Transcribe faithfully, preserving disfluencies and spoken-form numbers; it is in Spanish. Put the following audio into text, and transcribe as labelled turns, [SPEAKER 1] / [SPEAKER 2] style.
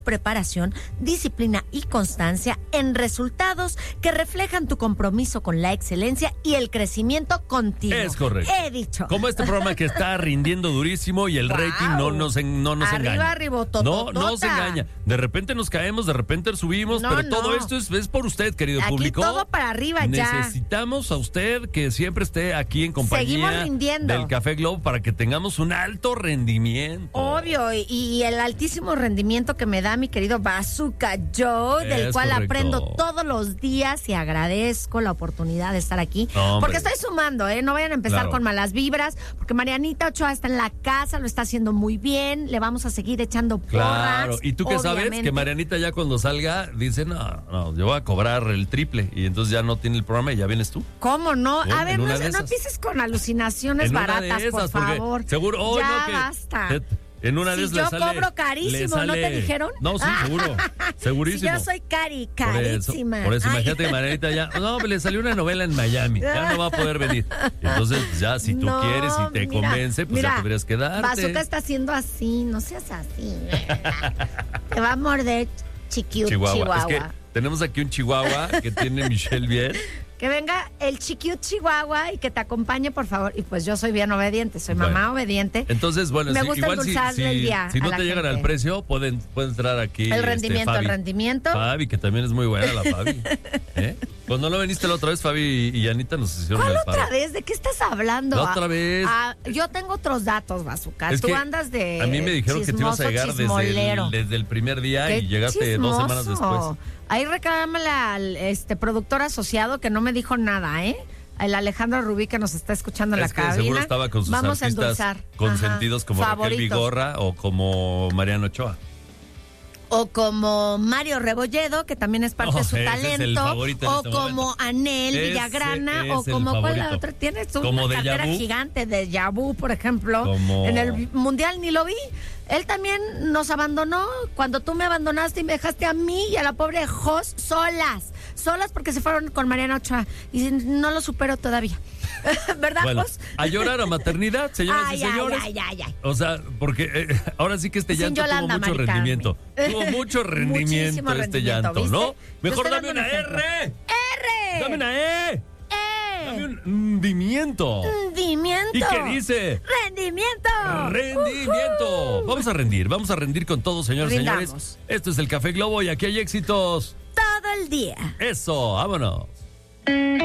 [SPEAKER 1] preparación, disciplina y constancia en resultados que reflejan tu compromiso con la excelencia y el crecimiento continuo.
[SPEAKER 2] Es correcto.
[SPEAKER 1] He dicho.
[SPEAKER 2] Como este programa que está rindiendo durísimo y el
[SPEAKER 1] wow.
[SPEAKER 2] rating no nos, en, no nos
[SPEAKER 1] Arriba,
[SPEAKER 2] engaña.
[SPEAKER 1] arriba, to,
[SPEAKER 2] no,
[SPEAKER 1] to,
[SPEAKER 2] no se engaña. De repente nos caemos, de repente subimos,
[SPEAKER 1] no,
[SPEAKER 2] pero
[SPEAKER 1] no.
[SPEAKER 2] todo esto es, es por usted, querido
[SPEAKER 1] aquí
[SPEAKER 2] público.
[SPEAKER 1] todo para arriba ya.
[SPEAKER 2] Necesitamos a usted que siempre esté aquí en compañía
[SPEAKER 1] Seguimos rindiendo.
[SPEAKER 2] del Café Globo para que tengamos un alto rendimiento.
[SPEAKER 1] Obvio, y, y el altísimo rendimiento que me da mi querido Bazooka Joe, del
[SPEAKER 2] Es
[SPEAKER 1] cual
[SPEAKER 2] correcto.
[SPEAKER 1] aprendo todos los días y agradezco la oportunidad de estar aquí.
[SPEAKER 2] No,
[SPEAKER 1] porque estoy sumando, ¿eh? No vayan a empezar
[SPEAKER 2] Claro.
[SPEAKER 1] con malas vibras, porque Marianita Ochoa está en la casa, lo está haciendo muy bien, le vamos a seguir echando porras.
[SPEAKER 2] Claro, y tú que sabes
[SPEAKER 1] obviamente.
[SPEAKER 2] que Marianita ya cuando salga dice, no, no, yo voy a cobrar el triple y entonces ya no tiene el programa y ya vienes tú.
[SPEAKER 1] ¿Cómo no?
[SPEAKER 2] En-
[SPEAKER 1] A ver,
[SPEAKER 2] en
[SPEAKER 1] no,
[SPEAKER 2] una de
[SPEAKER 1] no
[SPEAKER 2] esas.
[SPEAKER 1] empieces con alucinaciones
[SPEAKER 2] En una
[SPEAKER 1] baratas,
[SPEAKER 2] de esas,
[SPEAKER 1] por
[SPEAKER 2] porque
[SPEAKER 1] favor.
[SPEAKER 2] seguro, oh,
[SPEAKER 1] ya
[SPEAKER 2] no, que
[SPEAKER 1] basta.
[SPEAKER 2] te- en una
[SPEAKER 1] Si
[SPEAKER 2] de esas
[SPEAKER 1] yo
[SPEAKER 2] le sale,
[SPEAKER 1] cobro carísimo,
[SPEAKER 2] le
[SPEAKER 1] ¿no te
[SPEAKER 2] sale-
[SPEAKER 1] dijeron?
[SPEAKER 2] No, sí, seguro, segurísimo.
[SPEAKER 1] Si yo soy cari,
[SPEAKER 2] Por eso,
[SPEAKER 1] carísima.
[SPEAKER 2] por eso
[SPEAKER 1] Ay.
[SPEAKER 2] imagínate que Marianita ya, no, le salió una novela en Miami, ya no va a poder venir. Entonces, pues ya, si tú
[SPEAKER 1] No,
[SPEAKER 2] quieres y te
[SPEAKER 1] mira,
[SPEAKER 2] convence, pues
[SPEAKER 1] mira,
[SPEAKER 2] ya podrías quedarte.
[SPEAKER 1] Bazooka está haciendo así, no seas así. Te va a morder chiquiu,
[SPEAKER 2] Chihuahua.
[SPEAKER 1] chihuahua.
[SPEAKER 2] Es que tenemos aquí un chihuahua que tiene Michelle bien.
[SPEAKER 1] Que venga el chiquiu chihuahua y que te acompañe, por favor. Y pues yo soy bien obediente, soy
[SPEAKER 2] Bueno.
[SPEAKER 1] mamá obediente.
[SPEAKER 2] Entonces, bueno,
[SPEAKER 1] Me
[SPEAKER 2] sí,
[SPEAKER 1] gusta
[SPEAKER 2] igual si,
[SPEAKER 1] endulzarle
[SPEAKER 2] si,
[SPEAKER 1] el día
[SPEAKER 2] si
[SPEAKER 1] a
[SPEAKER 2] no
[SPEAKER 1] la
[SPEAKER 2] te llegan
[SPEAKER 1] gente.
[SPEAKER 2] al precio, pueden, pueden entrar aquí.
[SPEAKER 1] El rendimiento,
[SPEAKER 2] este,
[SPEAKER 1] el
[SPEAKER 2] Fabi.
[SPEAKER 1] rendimiento.
[SPEAKER 2] Fabi, que también es muy buena la Fabi. ¿Eh? Cuando no viniste la otra vez, Fabi y Anita nos hicieron
[SPEAKER 1] ¿Cuál
[SPEAKER 2] el
[SPEAKER 1] otra
[SPEAKER 2] paro.
[SPEAKER 1] vez? ¿De qué estás hablando?
[SPEAKER 2] La otra vez.
[SPEAKER 1] Ah, yo tengo otros datos, Bazooka.
[SPEAKER 2] Es
[SPEAKER 1] Tú
[SPEAKER 2] que
[SPEAKER 1] andas de
[SPEAKER 2] a mí me dijeron que te ibas a
[SPEAKER 1] chismoso,
[SPEAKER 2] llegar desde
[SPEAKER 1] chismolero.
[SPEAKER 2] el, desde el primer día
[SPEAKER 1] Qué
[SPEAKER 2] y llegaste
[SPEAKER 1] chismoso.
[SPEAKER 2] dos semanas después.
[SPEAKER 1] Ahí reclámale al este, productor asociado que no me dijo nada, ¿eh? El Alejandro Rubí que nos está escuchando en
[SPEAKER 2] Es
[SPEAKER 1] la
[SPEAKER 2] que
[SPEAKER 1] cabina.
[SPEAKER 2] seguro estaba con sus
[SPEAKER 1] Vamos a
[SPEAKER 2] artistas
[SPEAKER 1] endulzar.
[SPEAKER 2] consentidos
[SPEAKER 1] Ajá.
[SPEAKER 2] como Raquel
[SPEAKER 1] Favoritos.
[SPEAKER 2] Vigorra o como Mariano Ochoa.
[SPEAKER 1] O como Mario Rebolledo, que también es parte
[SPEAKER 2] Oh,
[SPEAKER 1] de su
[SPEAKER 2] ese es el
[SPEAKER 1] talento.
[SPEAKER 2] favorito en
[SPEAKER 1] O
[SPEAKER 2] este
[SPEAKER 1] como
[SPEAKER 2] momento.
[SPEAKER 1] Anel
[SPEAKER 2] Ese
[SPEAKER 1] Villagrana.
[SPEAKER 2] es
[SPEAKER 1] O
[SPEAKER 2] el
[SPEAKER 1] como cuál la
[SPEAKER 2] favorito.
[SPEAKER 1] otra. Tienes una
[SPEAKER 2] Como Deja
[SPEAKER 1] carrera
[SPEAKER 2] Vu.
[SPEAKER 1] gigante de Yabu, por ejemplo.
[SPEAKER 2] Como-
[SPEAKER 1] En el Mundial ni lo vi. Él también nos abandonó cuando tú me abandonaste y me dejaste a mí y a la pobre Jos solas. Solas porque se fueron con Mariana Ochoa. Y no lo supero todavía. ¿Verdad,
[SPEAKER 2] Bueno,
[SPEAKER 1] Jos?
[SPEAKER 2] a llorar a maternidad, señoras
[SPEAKER 1] Ay,
[SPEAKER 2] y
[SPEAKER 1] ay,
[SPEAKER 2] señores.
[SPEAKER 1] ay, ay, ay.
[SPEAKER 2] O sea, porque eh, ahora sí que este
[SPEAKER 1] Sin
[SPEAKER 2] llanto
[SPEAKER 1] Yolanda,
[SPEAKER 2] tuvo mucho
[SPEAKER 1] Mari
[SPEAKER 2] rendimiento.
[SPEAKER 1] Carmen.
[SPEAKER 2] Tuvo mucho rendimiento
[SPEAKER 1] Muchísimo
[SPEAKER 2] este
[SPEAKER 1] rendimiento,
[SPEAKER 2] llanto,
[SPEAKER 1] ¿viste?
[SPEAKER 2] ¿no?
[SPEAKER 1] Te
[SPEAKER 2] Mejor
[SPEAKER 1] estoy
[SPEAKER 2] dame
[SPEAKER 1] dando
[SPEAKER 2] una
[SPEAKER 1] un ejemplo.
[SPEAKER 2] R.
[SPEAKER 1] ¡R!
[SPEAKER 2] Dame una E.
[SPEAKER 1] ¡E!
[SPEAKER 2] Dame un hundimiento.
[SPEAKER 1] Rendimiento.
[SPEAKER 2] ¿Y qué dice?
[SPEAKER 1] Rendimiento.
[SPEAKER 2] Rendimiento.
[SPEAKER 1] Ujú.
[SPEAKER 2] Vamos a rendir, vamos a rendir con todo, señores y
[SPEAKER 1] Rindamos.
[SPEAKER 2] señores. Esto es el Café Globo y aquí hay éxitos.
[SPEAKER 1] Todo el día.
[SPEAKER 2] Eso, vámonos.